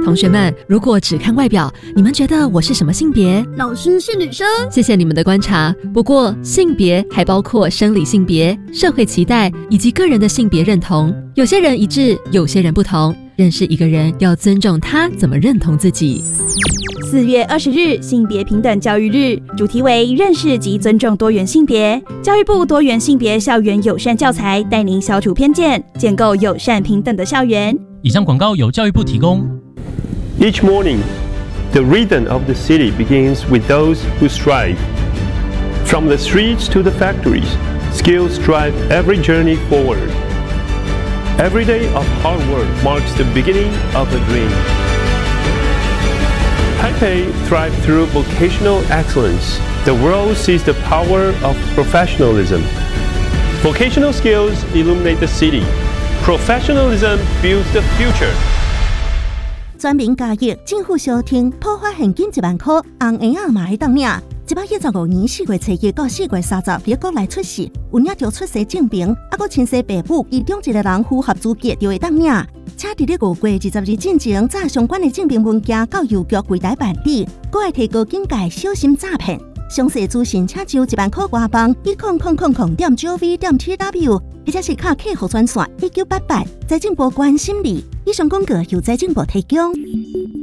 同学们，如果只看外表，你们觉得我是什么性别？ 老师是女生。 谢谢你们的观察。不过，性别还包括生理性别、社会期待以及个人的性别认同。有些人一致，有些人不同。认识一个人，要尊重他怎么认同自己。 4月20日，性别平等教育日，主题为认识及尊重多元性别。教育部多元性别校园友善教材，带您消除偏见，建构友善平等的校园。 以上广告由教育部提供。 Each morning, the rhythm of the city begins with those who strive. From the streets to the factories, skills drive every journey forward. Every day of hard work marks the beginning of a dream. Taipei thrives through vocational excellence. The world sees the power of professionalism. Vocational skills illuminate the city. Professionalism builds the future. 全民加益，政府小厅破发现金1万块，红婴仔嘛会当领。115年4月7日到4月30日国内出世，有领着出生证明，还佫亲生爸母其中一个人符合资格就会当领。请伫咧5月20日进前，把相关的证明文件到邮局柜台办理，佫会提高警戒小心诈骗。详细资讯请就1万块外棒10000.gov.tw， 或者是卡客户专线1988，财政部关心你。以上广告由财政部提供。